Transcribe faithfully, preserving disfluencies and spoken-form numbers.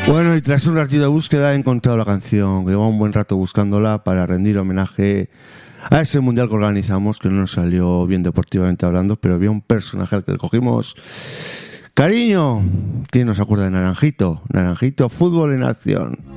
Bueno, y tras un ratito de búsqueda he encontrado la canción. Llevaba un buen rato buscándola para rendir homenaje a ese mundial que organizamos, que no nos salió bien deportivamente hablando, pero había un personaje al que le cogimos cariño. ¿Quién nos acuerda de Naranjito? Naranjito, fútbol en acción.